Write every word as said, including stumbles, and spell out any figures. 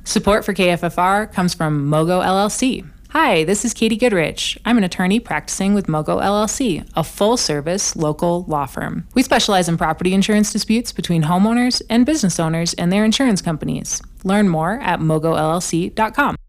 Support for K F F R comes from Mogo L L C. Hi, this is Katie Goodrich. I'm an attorney practicing with Mogo L L C, a full-service local law firm. We specialize in property insurance disputes between homeowners and business owners and their insurance companies. Learn more at mogo l l c dot com.